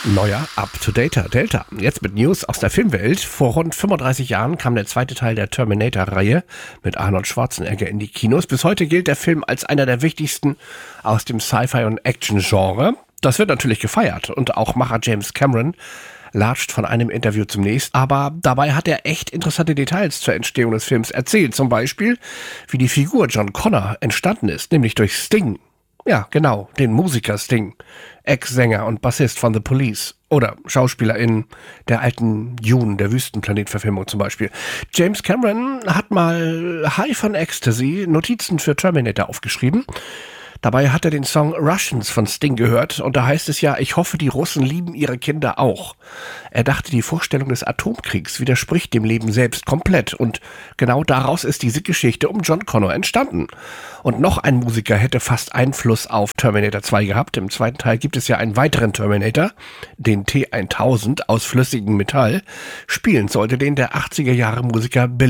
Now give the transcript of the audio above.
Neuer Up-to-Dater Delta. Jetzt mit News aus der Filmwelt. Vor rund 35 Jahren kam der zweite Teil der Terminator-Reihe mit Arnold Schwarzenegger in die Kinos. Bis heute gilt der Film als einer der wichtigsten aus dem Sci-Fi- und Action-Genre. Das wird natürlich gefeiert und auch Macher James Cameron latscht von einem Interview zum nächsten. Aber dabei hat er echt interessante Details zur Entstehung des Films erzählt. Zum Beispiel, wie die Figur John Connor entstanden ist, nämlich durch Sting. Ja, genau, den Musiker Sting, Ex-Sänger und Bassist von The Police oder Schauspieler in der alten Dune, der Wüstenplanet-Verfilmung zum Beispiel. James Cameron hat mal High von Ecstasy Notizen für Terminator aufgeschrieben. Dabei hat er den Song Russians von Sting gehört und da heißt es ja, ich hoffe, die Russen lieben ihre Kinder auch. Er dachte, die Vorstellung des Atomkriegs widerspricht dem Leben selbst komplett und genau daraus ist diese Geschichte um John Connor entstanden. Und noch ein Musiker hätte fast Einfluss auf Terminator 2 gehabt. Im zweiten Teil gibt es ja einen weiteren Terminator, den T-1000 aus flüssigem Metall. Spielen sollte den der 80er Jahre Musiker Bill